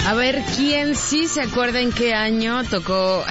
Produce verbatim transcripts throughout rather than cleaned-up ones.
A ver, ¿quién sí se acuerda en qué año tocó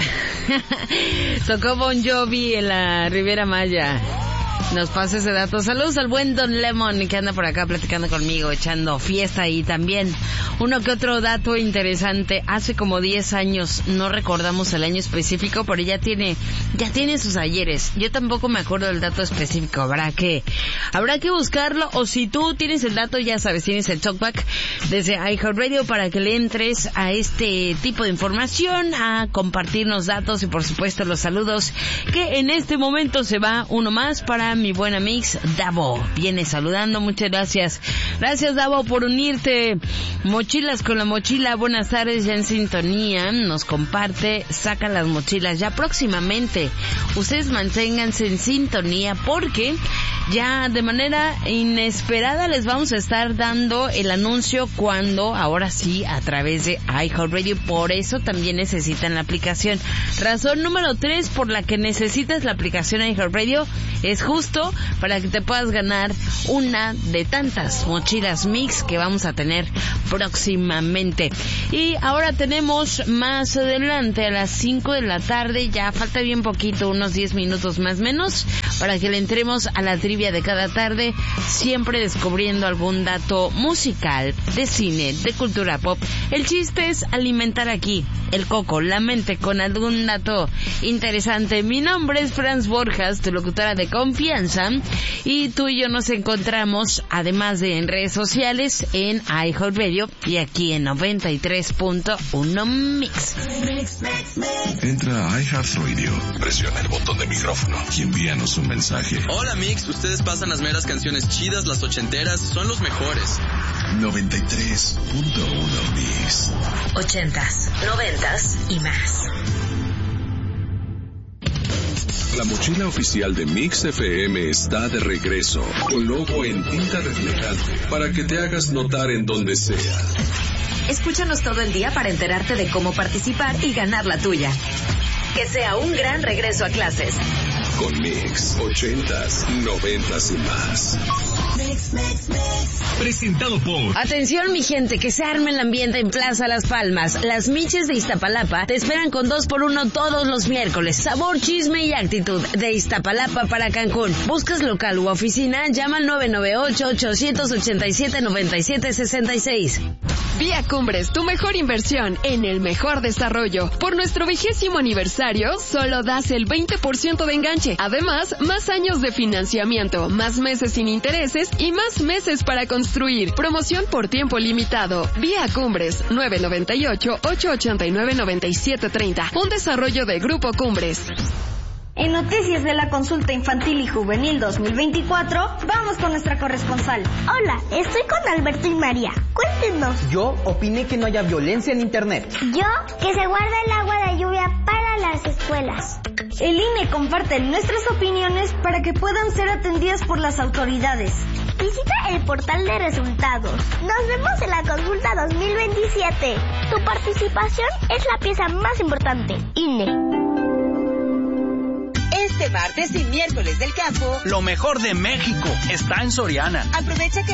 tocó Bon Jovi en la Riviera Maya? Nos pasa ese dato. Saludos al buen Don Lemon que anda por acá platicando conmigo, echando fiesta, y también uno que otro dato interesante. Hace como diez años, no recordamos el año específico, pero ya tiene ya tiene sus ayeres. Yo tampoco me acuerdo del dato específico. Habrá que habrá que buscarlo, o si tú tienes el dato, ya sabes, tienes el talkback desde iHeartRadio para que le entres a este tipo de información, a compartirnos datos y por supuesto los saludos, que en este momento se va uno más para mi buena mix, Davo. Viene saludando, muchas gracias. Gracias, Davo, por unirte. Mochilas con la mochila, buenas tardes, ya en sintonía. Nos comparte, saca las mochilas ya próximamente. Ustedes manténganse en sintonía porque ya de manera inesperada les vamos a estar dando el anuncio cuando, ahora sí, a través de iHeartRadio. Por eso también necesitan la aplicación. Razón número tres por la que necesitas la aplicación iHeartRadio es justo para que te puedas ganar una de tantas mochilas mix que vamos a tener próximamente. Y ahora tenemos más adelante, a las cinco de la tarde, ya falta bien poquito, unos diez minutos más o menos, para que le entremos a la trivia de cada tarde, siempre descubriendo algún dato musical, de cine, de cultura pop. El chiste es alimentar aquí el coco, la mente, con algún dato interesante. Mi nombre es Franz Borjas, tu locutora de confianza, y tú y yo nos encontramos, además de en redes sociales, en iHeartRadio y aquí en noventa y tres punto uno Mix. Entra a iHeartRadio, presiona el botón de micrófono y envíanos un mensaje. Hola Mix, ustedes pasan las meras canciones chidas, las ochenteras, son los mejores. noventa y tres punto uno Mix. Ochentas, noventas y más. La mochila oficial de Mix F M está de regreso, con logo en tinta reflejante, para que te hagas notar en donde sea. Escúchanos todo el día para enterarte de cómo participar y ganar la tuya. Que sea un gran regreso a clases. Con Mix, ochentas, noventas y más. Mix, mix, mix. Presentado por... Atención, mi gente, que se arme el ambiente en Plaza Las Palmas. Las Miches de Iztapalapa te esperan con dos por uno todos los miércoles. Sabor, chisme y actitud. De Iztapalapa para Cancún. ¿Buscas local u oficina? Llama al nueve nueve ocho, ocho ocho siete, nueve siete seis seis. Vía Cumbres, tu mejor inversión en el mejor desarrollo. Por nuestro vigésimo aniversario, solo das el veinte por ciento de enganche. Además, más años de financiamiento, más meses sin intereses y más meses para construir. Promoción por tiempo limitado. Vía Cumbres, nueve nueve ocho, ocho ocho nueve, nueve siete tres cero. Un desarrollo de Grupo Cumbres. En Noticias de la Consulta Infantil y Juvenil dos mil veinticuatro, vamos con nuestra corresponsal. Hola, estoy con Alberto y María. Cuéntenos. Yo opiné que no haya violencia en Internet. Yo, que se guarda el agua de lluvia para las escuelas. El I N E comparte nuestras opiniones para que puedan ser atendidas por las autoridades. Visita el portal de resultados. Nos vemos en la consulta dos mil veintisiete. Tu participación es la pieza más importante. I N E. Este martes y miércoles del campo, lo mejor de México está en Soriana. Aprovecha que